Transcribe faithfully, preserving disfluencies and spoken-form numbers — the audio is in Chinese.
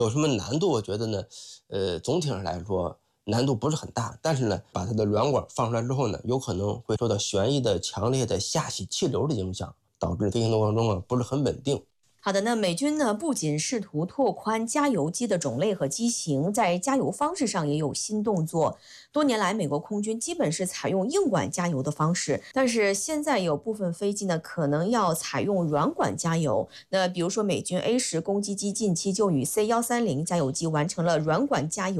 有什么难度？我觉得呢，呃，总体上来说难度不是很大，但是呢，把它的软管放出来之后呢，有可能会受到旋翼的强烈的下洗气流的影响，导致飞行的过程中啊不是很稳定。 好的，那美军呢不仅试图拓宽加油机的种类和机型，在加油方式上也有新动作。多年来，美国空军基本是采用硬管加油的方式，但是现在有部分飞机呢可能要采用软管加油。那比如说，美军 A 十攻击机近期就与 C 一三零加油机完成了软管加油。